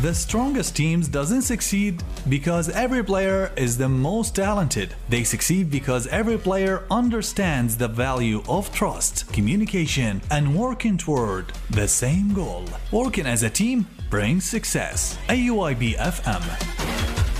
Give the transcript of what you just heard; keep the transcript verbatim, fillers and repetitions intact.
The strongest teams doesn't succeed because every player is the most talented. They succeed because every player understands the value of trust, communication, and working toward the same goal. Working as a team brings success. A U I B F M.